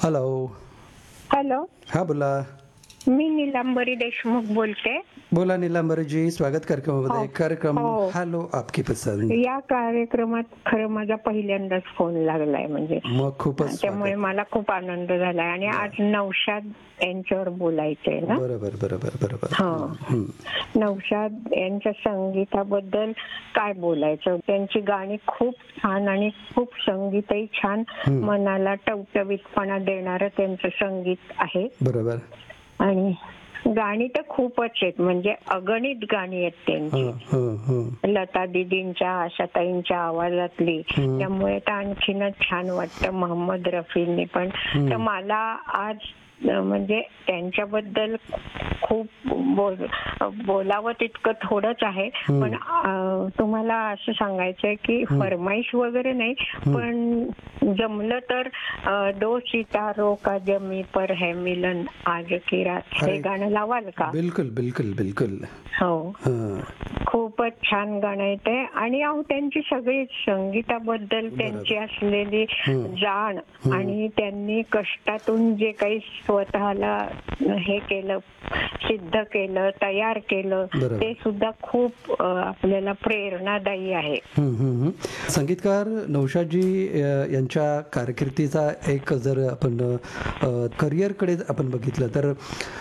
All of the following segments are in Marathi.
हॅलो. हॅलो, हा बोला. मी नीलांबरी देशमुख बोलते. बोला नीलांबरीजी, स्वागत कार्यक्रमामध्ये. कार्यक्रम हो. हॅलो आपकी पसंद. या कार्यक्रमात खरं माझा पहिल्यांदाच फोन लागलाय, म्हणजे मग खूपच त्यामुळे स्वागत. मला खूप आनंद झालाय. आणि आज नौशाद यांच्यावर बोलायचंय ना. बरोबर बरोबर बरोबर. हो. नौशाद यांच्या संगीताबद्दल काय बोलायचं. त्यांची गाणी खूप छान आणि खूप संगीतही छान, मनाला टवटवीतपणा देणारं त्यांचं संगीत आहे. बरोबर. आणि गाणी तर खूपच आहेत, म्हणजे अगणित गाणी आहेत त्यांची. लता दीदींच्या, आशाताईंच्या आवाजातली. त्यामुळे तर आणखीनच छान वाटतं. मोहम्मद रफींनी पण. तर मला आज म्हणजे त्यांच्याबद्दल खूप बोलावं तितकं थोडंच आहे. पण तुम्हाला असं सांगायचंय की फरमाईश वगैरे नाही, पण जमलं तर दो सितारों का जमी पर है मिलन आज की रात हे गाणं लावाल का? बिलकुल बिलकुल बिलकुल. हो, खूपच छान गाणं आहे ते. आणि त्यांची सगळी संगीताबद्दल त्यांची असलेली जाण, आणि त्यांनी कष्टातून जे काही स्वतःला हे केलं, सिद्ध केलं, तयार केलं, ते सुद्धा खूप आपल्याला प्रेरणादायी आहे. संगीतकार नौशादजी यांच्या कारकिर्दीचा एक जर आपण करिअरकडे आपण बघितलं तर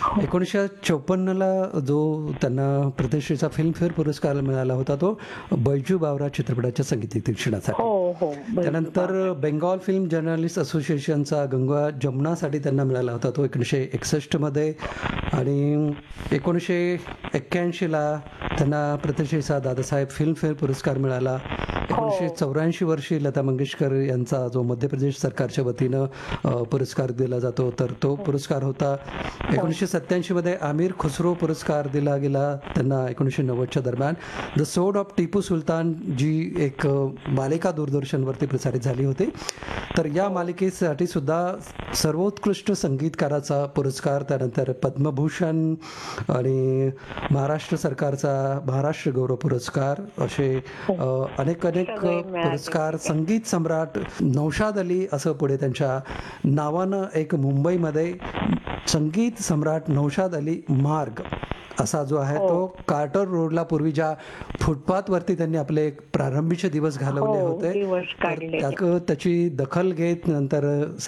1954ला जो त्यांना प्रतिष्ठेचा फिल्मफेअर पुरस्कार मिळाला होता, तो बैजू बावरा चित्रपटाच्या संगीत दिग्दर्शनासाठी. त्यानंतर बेंगॉल फिल्म जर्नलिस्ट असोसिएशनचा गंगा जमुनासाठी त्यांना मिळाला होता, तो 1961 मध्ये. आणि 1981ला त्यांना प्रतिष्ठेचा दादासाहेब फिल्मफेअर पुरस्कार मिळाला. 1984 वर्षी लता मंगेशकर यांचा जो मध्य प्रदेश सरकारच्या वतीनं पुरस्कार दिला जातो, तर तो पुरस्कार होता. 1987 मध्ये आमिर खुसरो पुरस्कार दिला गेला त्यांना 1990च्या दरम्यान. द सोड ऑफ टिपू सुलतान जी एक मालिका दूरदर्शनवरती प्रसारित झाली होती, तर या मालिकेसाठी सुद्धा सर्वोत्कृष्ट संगीतकाराचा पुरस्कार, त्यानंतर पद्मभूषण आणि महाराष्ट्र सरकारचा महाराष्ट्र गौरव पुरस्कार, असे अनेक पुरस्कार. संगीत सम्राट नौशाद अली असं पुढे त्यांच्या नावानं एक मुंबईमध्ये संगीत सम्राट नौशाद अली मार्ग असा जो आहे तो कार्टर रोडला पूर्वी ज्या फुटपाथवरती त्यांनी आपले प्रारंभीचे दिवस घालवले होते, त्याची दखल घेत नंतर